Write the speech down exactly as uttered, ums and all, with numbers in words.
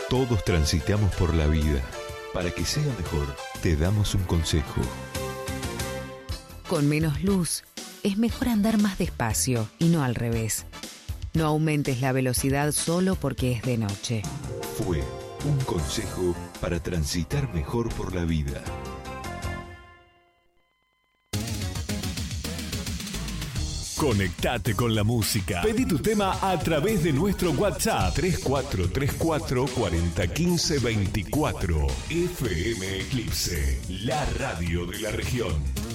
Todos transitamos por la vida. Para que sea mejor, te damos un consejo. Con menos luz, es mejor andar más despacio y no al revés. No aumentes la velocidad solo porque es de noche. Fue un consejo para transitar mejor por la vida. Conectate con la música. Pedí tu tema a través de nuestro WhatsApp tres cuatro tres cuatro, cuatro cero uno cinco, dos cuatro. F M Eclipse, la radio de la región.